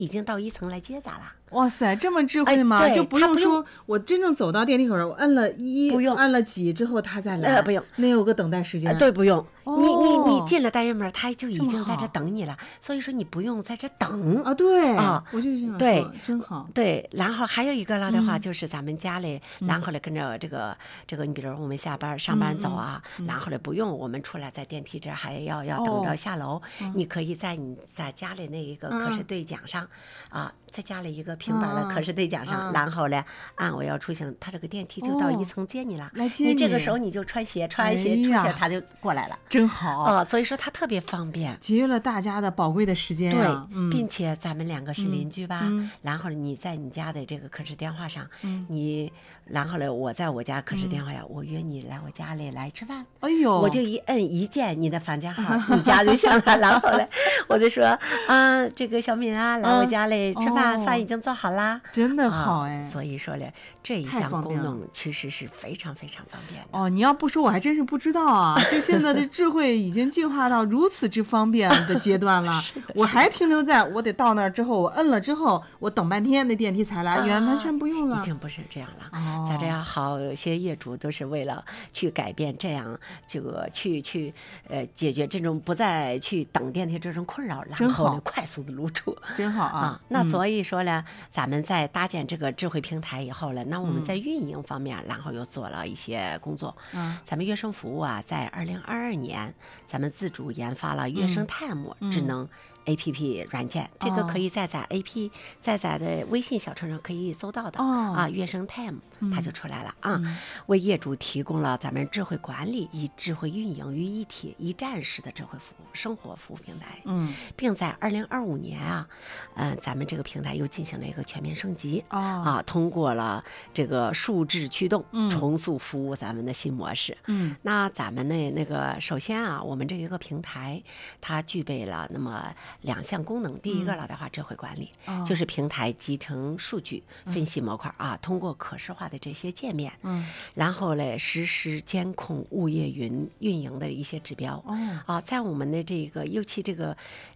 已经到1层来接咱了。 哇塞，这么智慧吗？就不用说我真正走到电梯口上，我摁了1， 不用按了几之后他再来， 不用， 那有个等待时间。 对，不用。你进了单元门，他就已经在这等你了，所以说你不用在这等啊。对啊，我就想说真好。 对，然后还有一个了的话，就是咱们家里，然后来跟着这个，你比如我们下班上班走啊，然后来不用我们出来在电梯这还要等着下楼，你可以在你在家里那一个可视对讲上啊。再加了一个平板的可视对讲上，然后呢，按我要出行，他这个电梯就到1层接你了。 来接你这个时候你就穿鞋，穿完鞋出去，他就过来了， 真好啊！所以说它特别方便， 节约了大家的宝贵的时间啊。 对，并且咱们2个是邻居吧，然后你在你家的这个可视电话上，你然后呢，我在我家可视电话呀，我约你来我家里来吃饭。 哎呦， 我就一摁一键你的房间号，你家就响了。然后呢，我就说啊，这个小敏啊，来我家里吃饭。饭已经做好啦， 真的好哎。 所以说呢，这一项功能其实是非常非常方便的。 哦，你要不说我还真是不知道啊。就现在的智慧已经进化到如此之方便的阶段了。我还停留在我得到那儿之后，我摁了之后，我等半天那电梯才来，完全不用了。 已经不是这样了。咱这样好些业主都是为了去改变这样这个去解决这种不再去等电梯这种困扰，然后呢快速的入住， 真好啊。 那所以说呢，咱们在搭建这个智慧平台以后呢，那我们在运营方面，然后又做了一些工作。咱们乐生服务啊，在2022年，咱们自主研发了乐生 Time 智能APP 软件，这个可以载的微信小程序可以搜到的啊，乐生 Time 它就出来了啊，为业主提供了咱们智慧管理与智慧运营于一体、一站式的智慧服务生活服务平台。并在2025年啊，咱们这个平台又进行了一个全面升级通过了这个数字驱动重塑服务咱们的新模式。那咱们那个首先啊，我们这一个平台它具备了那么2项功能。第一个了的话，智慧管理，就是平台集成数据分析模块通过可视化的这些界面，然后呢实施监控物业运营的一些指标。在我们的这个尤其这个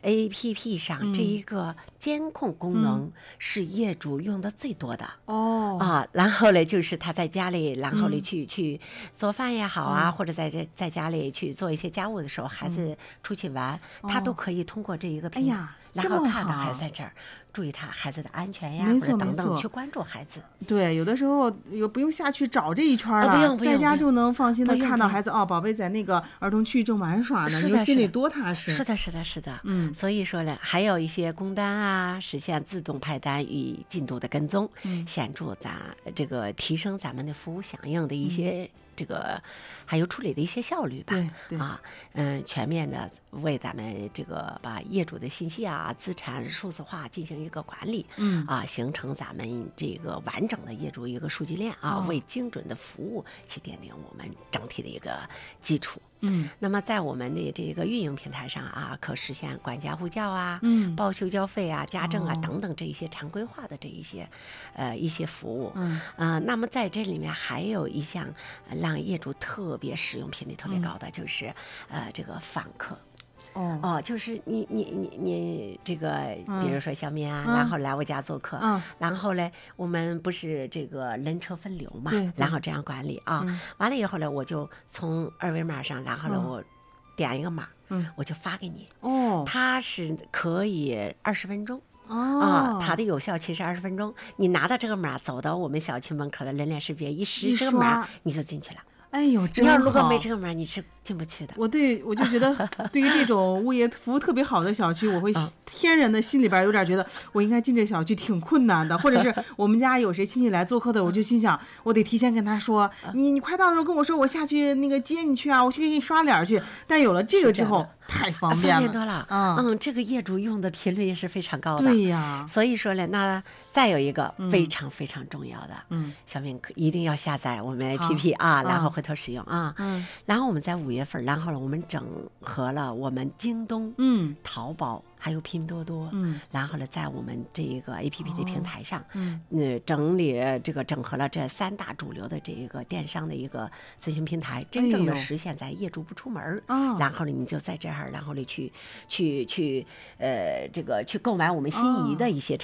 APP 上，这一个监控功能是业主用的最多的然后呢就是他在家里，然后呢去做饭也好啊，或者在家里去做一些家务的时候，孩子出去玩，他都可以通过这一个平台，然后看到孩子在这儿，注意他孩子的安全呀，或者等等，去关注孩子。 对，有的时候不用下去找这一圈了，在家就能放心的看到孩子宝贝在那个儿童区正玩耍呢，你心里多踏实。 是的。所以说呢，还有一些工单啊，实现自动派单与进度的跟踪，显著咱这个提升咱们的服务响应的一些这个还有处理的一些效率吧。 对全面的为咱们这个把业主的信息资产数字化进行一个管理，形成咱们这个完整的业主一个数据链为精准的服务去奠定我们整体的一个基础。那么在我们的这个运营平台上可实现管家呼叫报修交费家政等等这一些常规化的这一些服务。那么在这里面还有一项让业主特别使用频率特别高的，就是这个访客。就是你这个，比如说小敏然后来我家做客，然后呢，我们不是这个人车分流嘛，然后这样管理完了以后呢，我就从二维码上，然后呢，我点一个码，我就发给你。它是可以20分钟。它的有效期是20分钟。你拿到这个码，走到我们小区门口的人脸识别一识这个码，你就进去了。 哎呦，真好！ 你要如果没这个码，你是进不去的。 我就觉得，对于这种物业服务特别好的小区，我会天然的心里边有点觉得，我应该进这小区挺困难的。或者是我们家有谁亲戚来做客的，我就心想，我得提前跟他说，你快到的时候跟我说，我下去那个接你去我去给你刷脸去。但有了这个之后，太方便了， 方便多了。这个业主用的频率也是非常高的。 对呀。 所以说呢，那再有一个非常非常重要的，小敏一定要下载我们 APP 然后回头使用然后我们在5月份，然后呢，我们整合了我们京东、淘宝还有拼多多，然后呢，在我们这个 APP 的平台上，整合了这3大主流的这一个电商的一个咨询平台，真正的实现在业主不出门，然后呢，你就在这儿，然后呢去购买我们心仪的一些